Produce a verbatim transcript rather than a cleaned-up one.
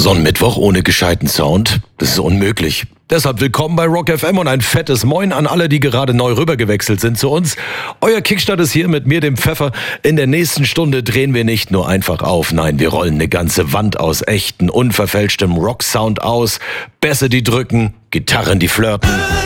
So ein Mittwoch ohne gescheiten Sound, das ist unmöglich. Deshalb willkommen bei Rock F M und ein fettes Moin an alle, die gerade neu rübergewechselt sind zu uns. Euer Kickstart ist hier mit mir, dem Pfeffer. In der nächsten Stunde drehen wir nicht nur einfach auf, nein, wir rollen eine ganze Wand aus echten, unverfälschtem Rock-Sound aus. Bässe, die drücken, Gitarren, die flirten.